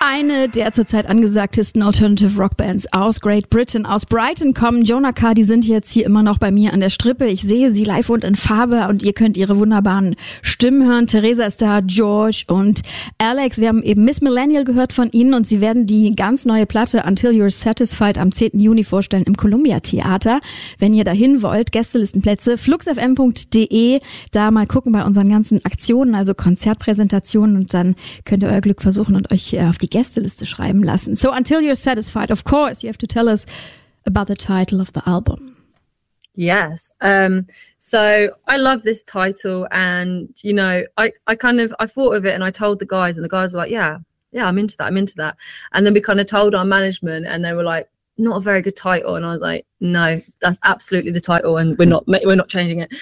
Eine der zurzeit angesagtesten Alternative Rock Bands aus Great Britain. Aus Brighton kommen Jonah Kah, die sind jetzt hier immer noch bei mir an der Strippe. Ich sehe sie live und in Farbe und ihr könnt ihre wunderbaren Stimmen hören. Theresa ist da, George und Alex. Wir haben eben Miss Millennial gehört von ihnen und sie werden die ganz neue Platte Until You're Satisfied am 10. Juni vorstellen im Columbia Theater. Wenn ihr dahin wollt, Gästelistenplätze, fluxfm.de, da mal gucken bei unseren ganzen Aktionen, also Konzertpräsentationen und dann könnt ihr euer Glück versuchen und euch auf die Gästeliste schreiben lassen. So, Until You're Satisfied, of course, you have to tell us about the title of the album. Yes. So I love this title, and you know, I thought of it and I told the guys, and the guys were like, yeah, I'm into that. And then we kind of told our management, and they were like, not a very good title. And I was like, no, that's absolutely the title, and we're not changing it.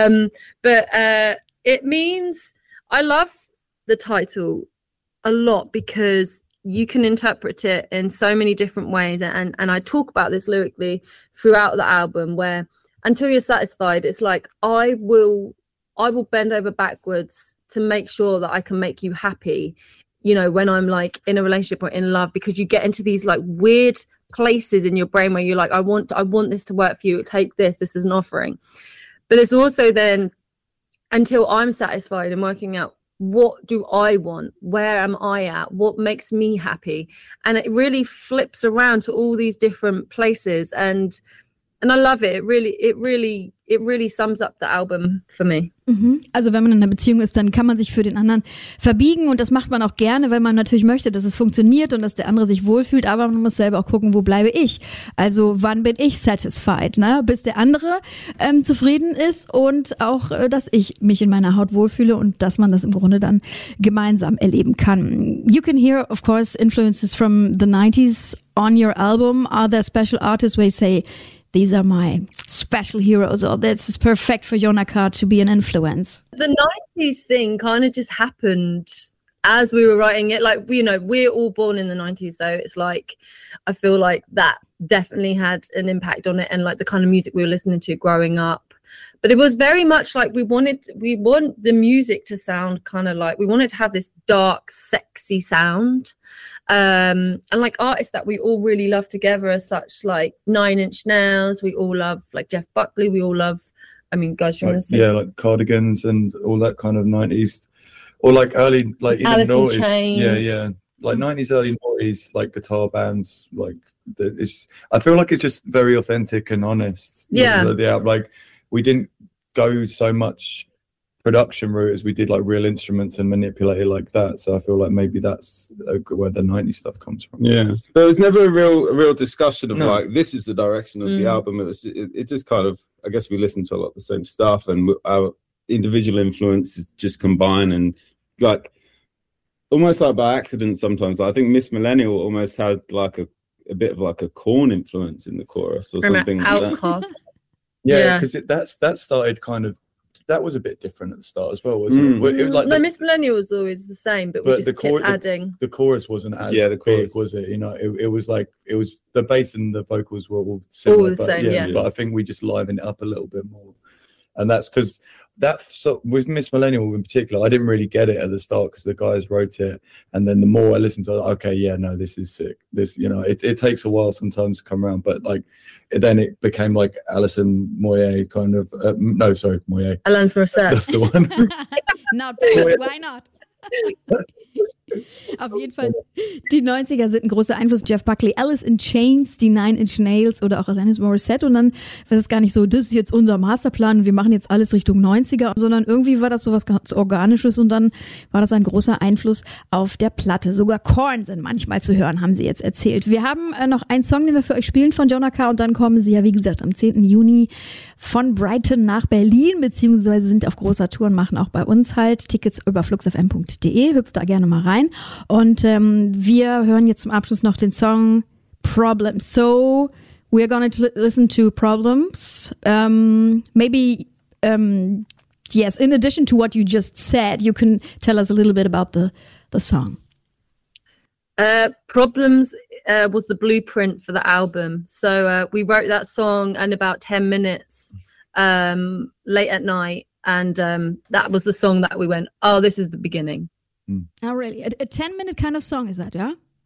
But it means, I love the title a lot because you can interpret it in so many different ways, and I talk about this lyrically throughout the album, where until you're satisfied, it's like I will bend over backwards to make sure that I can make you happy, you know, when I'm like in a relationship or in love, because you get into these like weird places in your brain where you're like, I want this to work for you, take this is an offering. But it's also then until I'm satisfied and working out, what do I want? Where am I at? What makes me happy? And it really flips around to all these different places, and I love it. It really sums up the album for me. Also wenn man in einer Beziehung ist, dann kann man sich für den anderen verbiegen und das macht man auch gerne, weil man natürlich möchte, dass es funktioniert und dass der andere sich wohlfühlt, aber man muss selber auch gucken, wo bleibe ich? Also wann bin ich satisfied, ne? Bis der andere zufrieden ist und auch, dass ich mich in meiner Haut wohlfühle und dass man das im Grunde dann gemeinsam erleben kann. You can hear, of course, influences from the 90s on your album. Are there special artists where you say, these are my special heroes, or this is perfect for Jonah Kah to be an influence? The 90s thing kind of just happened as we were writing it. Like, you know, we're all born in the 90s, so it's like, I feel like that definitely had an impact on it, and like the kind of music we were listening to growing up. But it was very much like we want the music to sound kind of like, we wanted to have this dark, sexy sound. And like artists that we all really love together as such, like Nine Inch Nails, we all love like Jeff Buckley, we all love, I mean, guys, you want to say? Yeah, like Cardigans and all that kind of 90s, or like early, like even Alice in noughties. Chains. Yeah, like 90s, early noughties, like guitar bands, like I feel like it's just very authentic and honest. Yeah. Like we didn't go so much production route as we did like real instruments and manipulate it like that, so I feel like maybe that's where the 90s stuff comes from. Yeah, there was never a real discussion of like, this is the direction of the album. It just kind of, I guess we listened to a lot of the same stuff, and our individual influences just combine, and like almost like by accident sometimes. Like, I think Miss Millennial almost had like a bit of like a Korn influence in the chorus or something like that. Yeah, because that started kind of, that was a bit different at the start as well, wasn't it? It was like Miss Millennial was always the same, but we just kept adding. The chorus wasn't as big, was it? You know, it was like, it was the bass and the vocals were all similar, all the same, but I think we just livened it up a little bit more, and that's because with Miss Millennial in particular, I didn't really get it at the start because the guys wrote it, and then the more I listened to it, okay, yeah, no, this is sick. This, you know, it takes a while sometimes to come around, but like then it became like Alison Moyet kind of. Moyet. Alanis Morissette. That's the one. Not bad. Why not? Auf jeden Fall, die 90er sind ein großer Einfluss. Jeff Buckley, Alice in Chains, die Nine Inch Nails oder auch Alanis Morissette. Und dann war es gar nicht so, das ist jetzt unser Masterplan und wir machen jetzt alles Richtung 90er, sondern irgendwie war das so was ganz Organisches und dann war das ein großer Einfluss auf der Platte. Sogar Korn sind manchmal zu hören, haben sie jetzt erzählt. Wir haben noch einen Song, den wir für euch spielen von Jonah Kah, und dann kommen sie ja, wie gesagt, am 10. Juni von Brighton nach Berlin, beziehungsweise sind auf großer Tour und machen auch bei uns halt Tickets über fluxfm.de. Hüpft da gerne mal rein. Und wir hören jetzt zum Abschluss noch den Song Problems. So, we're gonna listen to Problems. Maybe, yes, in addition to what you just said, you can tell us a little bit about the song. Problems was the blueprint for the album. So we wrote that song in about 10 minutes late at night. And that was the song that we went, oh, this is the beginning. Oh, really? A 10-minute kind of song, is that, yeah?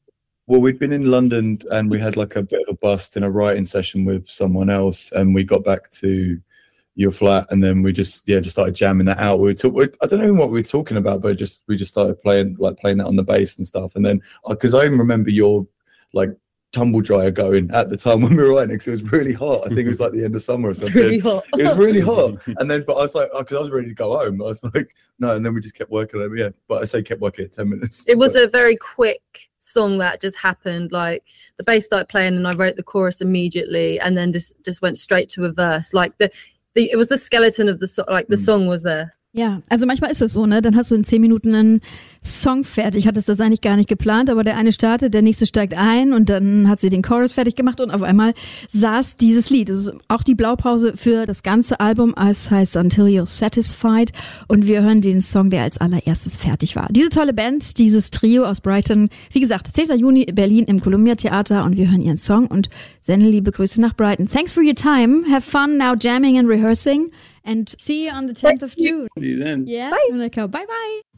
Well, we'd been in London and we had like a bit of a bust in a writing session with someone else, and we got back to your flat, and then we just started jamming that out. I don't know what we were talking about, but we just started playing that on the bass and stuff. And then because I even remember your like tumble dryer going at the time when we were writing, because it was really hot. I think it was like the end of summer or something. Really hot. It was really hot. And then, but I was like, because I was ready to go home. I was like, no. And then we just kept working on it. Yeah, but I say kept working at 10 minutes. It was a very quick song that just happened. Like the bass started playing, and I wrote the chorus immediately, and then just went straight to a verse. Like it was the skeleton of the song. Like the song was there. Ja, also manchmal ist das so, ne? Dann hast du in 10 Minuten einen Song fertig. Hattest das eigentlich gar nicht geplant, aber der eine startet, der nächste steigt ein und dann hat sie den Chorus fertig gemacht und auf einmal saß dieses Lied. Das ist auch die Blaupause für das ganze Album. Es heißt Until You're Satisfied und wir hören den Song, der als allererstes fertig war. Diese tolle Band, dieses Trio aus Brighton. Wie gesagt, 10. Juni Berlin im Columbia Theater und wir hören ihren Song und senden liebe Grüße nach Brighton. Thanks for your time. Have fun now jamming and rehearsing. And see you on the 10th of June. See you then. Yeah. Bye. Bye bye.